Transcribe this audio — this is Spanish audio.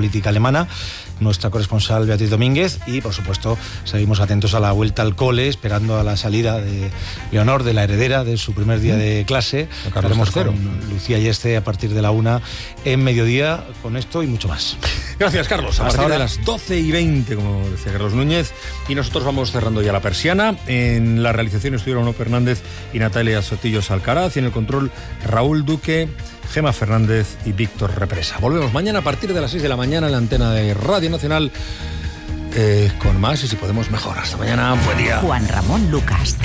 política alemana, nuestra corresponsal Beatriz Domínguez, y por supuesto seguimos atentos a la vuelta al cole, esperando a la salida de Leonor, de la heredera, de su primer día de clase. Estaremos con Lucía Yeste a partir de la 1 en Mediodía con esto y mucho más. Gracias, Carlos. A Hasta partir ahora. de las 12:20, como decía Carlos Núñez, y nosotros vamos cerrando ya la persiana. En la realización estuvieron Ono Fernández y Natalia Sotillos Alcaraz, y en el control Raúl Duque, Gema Fernández y Víctor Represa. Volvemos mañana a partir de las 6 de la mañana en la antena de Radio Nacional con más y si podemos mejor. Hasta mañana, buen día. Juan Ramón Lucas.